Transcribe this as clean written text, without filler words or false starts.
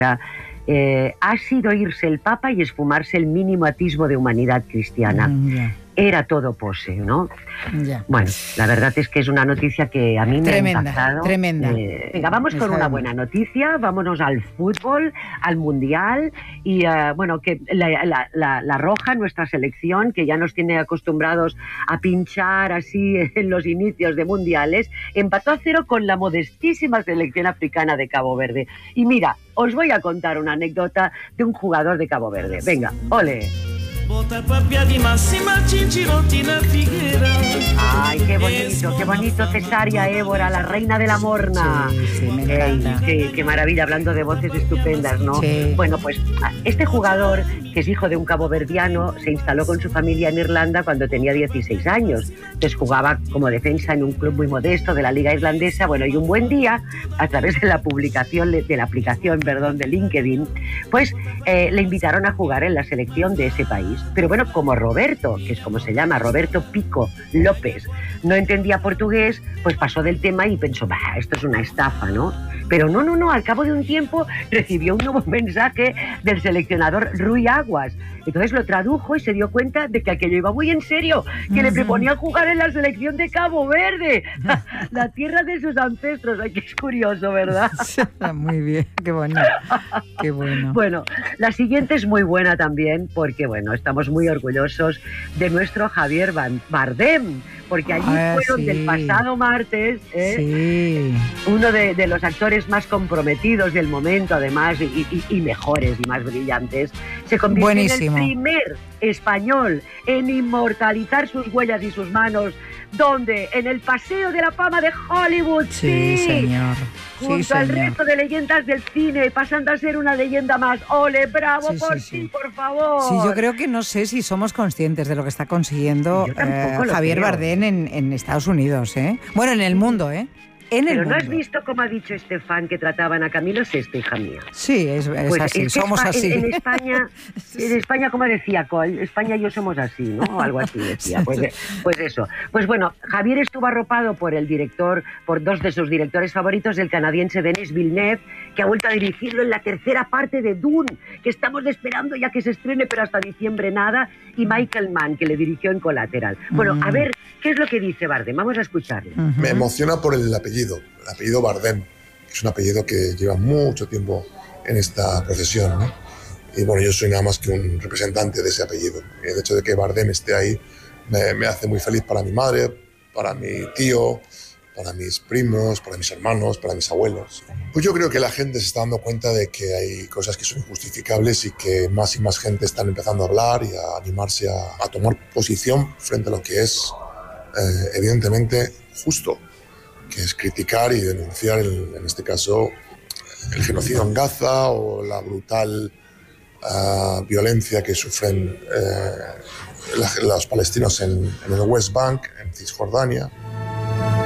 ha sido irse el Papa y esfumarse el mínimo atisbo de humanidad cristiana. Era todo pose, ¿no? Bueno, la verdad es que es una noticia que a mí me ha impactado. Tremenda. Venga, vamos con una buena noticia, vámonos al fútbol, al Mundial, y bueno, que la Roja, nuestra selección, que ya nos tiene acostumbrados a pinchar así en los inicios de Mundiales, empató a 0 con la modestísima selección africana de Cabo Verde. Y mira, os voy a contar una anécdota de un jugador de Cabo Verde. Venga, ole. Ay, qué bonito, Cesárea Évora, la reina de la morna. Sí, me encanta. Qué maravilla, hablando de voces estupendas, ¿no? Sí. Bueno, pues este jugador, que es hijo de un caboverdiano, se instaló con su familia en Irlanda cuando tenía 16 años. Entonces jugaba como defensa en un club muy modesto de la liga irlandesa. Bueno, y un buen día, a través de la aplicación de LinkedIn, pues le invitaron a jugar en la selección de ese país. Pero bueno, como Roberto, que es como se llama, Roberto Pico López, no entendía portugués, pues pasó del tema y pensó, bah, esto es una estafa, ¿no? Pero no, al cabo de un tiempo recibió un nuevo mensaje del seleccionador Rui Aguas. Entonces lo tradujo y se dio cuenta de que aquello iba muy en serio, que le proponía jugar en la selección de Cabo Verde, la tierra de sus ancestros. Ay, que es curioso, ¿verdad? Muy bien, qué bueno, qué bueno. Bueno, la siguiente es muy buena también, porque bueno, estamos muy orgullosos de nuestro Javier Bardem, porque allí fueron del pasado martes, uno de los actores más comprometidos del momento, además, y mejores y más brillantes, se convirtió en el primer español en inmortalizar sus huellas y sus manos. ¿Dónde? En el Paseo de la Fama de Hollywood. Sí, señor. Junto al resto de leyendas del cine, pasando a ser una leyenda más. ¡Ole, bravo por ti, por favor! Sí, yo creo que no sé si somos conscientes de lo que está consiguiendo Javier Bardem en Estados Unidos, ¿eh? Bueno, en el mundo, ¿eh? Pero ¿no has visto cómo ha dicho Estefan que trataban a Camilo Sesto, hija mía? Sí, es pues así, somos así. En España, como decía Col, España y yo somos así, ¿no? O algo así decía. Pues eso. Pues bueno, Javier estuvo arropado por el director, por dos de sus directores favoritos, el canadiense Denis Villeneuve, que ha vuelto a dirigirlo en la tercera parte de Dune, que estamos esperando ya que se estrene, pero hasta diciembre nada, y Michael Mann, que le dirigió en Collateral. Bueno, a ver, ¿qué es lo que dice Bardem? Vamos a escucharlo. Me emociona por el apellido Bardem, que es un apellido que lleva mucho tiempo en esta profesión, ¿no? Y bueno, yo soy nada más que un representante de ese apellido. El hecho de que Bardem esté ahí me hace muy feliz para mi madre, para mi tío, para mis primos, para mis hermanos, para mis abuelos. Pues yo creo que la gente se está dando cuenta de que hay cosas que son injustificables y que más y más gente están empezando a hablar y a animarse a tomar posición frente a lo que es evidentemente justo, que es criticar y denunciar, en este caso, el genocidio en Gaza o la brutal violencia que sufren los palestinos en el West Bank, en Cisjordania.